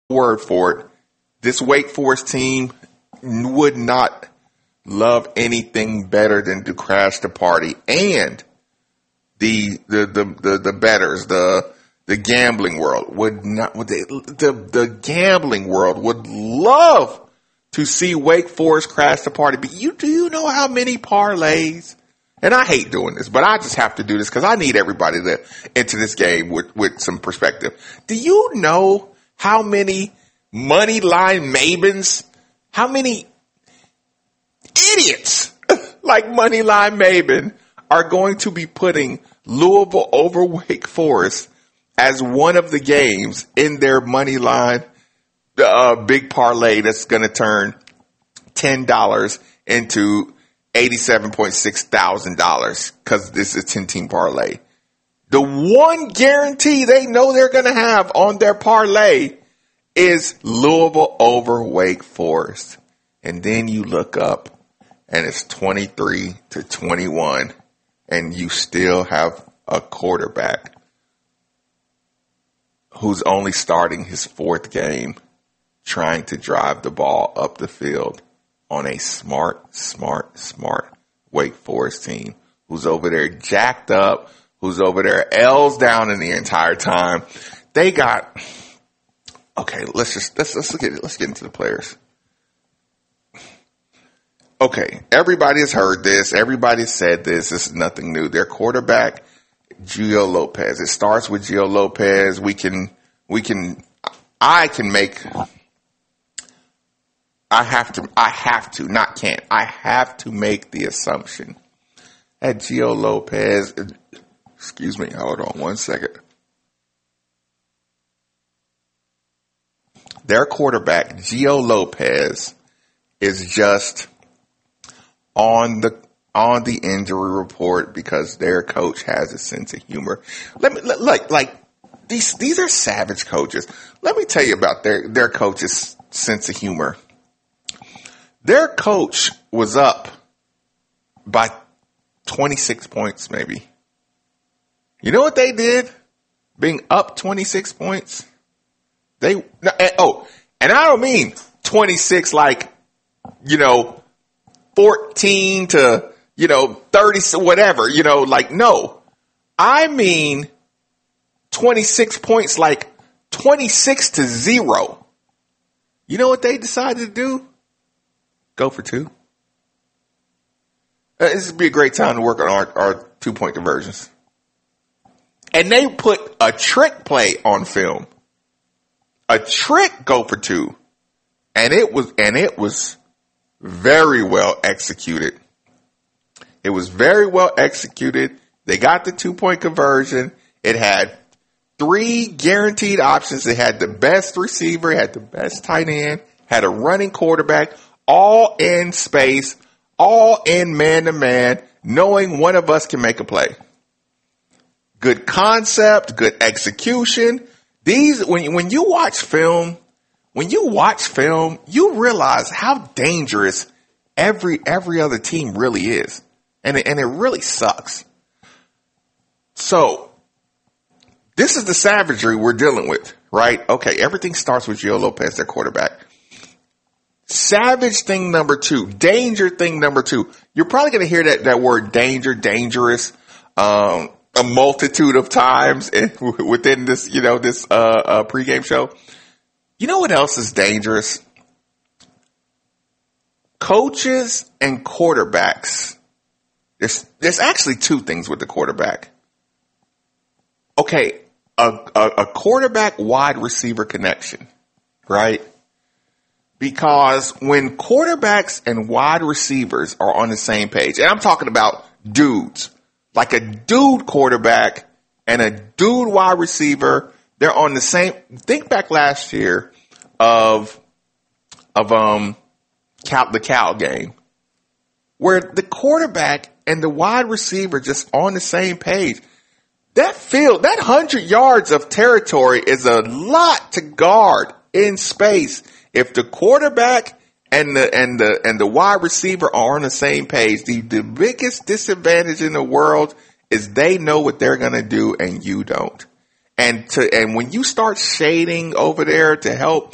word for it. This Wake Forest team would not love anything better than to crash the party, and the bettors, the gambling world the gambling world would love to see Wake Forest crash the party. But do you know how many parlays? And I hate doing this, but I just have to do this because I need everybody to enter this game with some perspective. Do you know how many money line mavens, how many idiots like Moneyline Maven are going to be putting Louisville over Wake Forest as one of the games in their Moneyline big parlay that's going to turn $10 into $87.6 thousand because this is a 10-team parlay. The one guarantee they know they're going to have on their parlay is Louisville over Wake Forest. And then you look up and it's 23-21 and you still have a quarterback who's only starting his fourth game trying to drive the ball up the field on a smart Wake Forest team who's over there jacked up, who's over there L's down in the entire time. They got, okay, let's get into the players. Okay, everybody has heard this. Everybody said this. This is nothing new. Their quarterback, Gio Lopez. It starts with Gio Lopez. I have to make the assumption that Gio Lopez, excuse me, hold on one second. Their quarterback, Gio Lopez, is just on the injury report because their coach has a sense of humor. These are savage coaches. Let me tell you about their coach's sense of humor. Their coach was up by 26 points, maybe. You know what they did? Being up 26 points? And I don't mean 26 like, 14 to, 30, whatever, no. I mean 26 points like 26-0. You know what they decided to do? Go for two. This would be a great time to work on our 2-point conversions. And they put a trick play on film. A trick go for two. And it was very well executed. It was very well executed. They got the 2-point conversion. It had 3 guaranteed options. It had the best receiver, it had the best tight end, had a running quarterback, all in space, all in man-to-man, knowing one of us can make a play. Good concept, good execution. When you watch film, you realize how dangerous every other team really is. And it really sucks. So, this is the savagery we're dealing with, right? Okay, everything starts with Gio Lopez, their quarterback. Savage thing number 2. Danger thing number 2. You're probably going to hear that word danger, dangerous, a multitude of times within this, this pregame show. You know what else is dangerous? Coaches and quarterbacks. There's actually 2 things with the quarterback. Okay, a quarterback wide receiver connection, right? Because when quarterbacks and wide receivers are on the same page, and I'm talking about dudes, like a dude quarterback and a dude wide receiver, they're on the same. Think back last year of the Cal game, where the quarterback and the wide receiver just on the same page. That 100 yards of territory is a lot to guard in space. If the quarterback and the wide receiver are on the same page, the biggest disadvantage in the world is they know what they're going to do and you don't. And when you start shading over there to help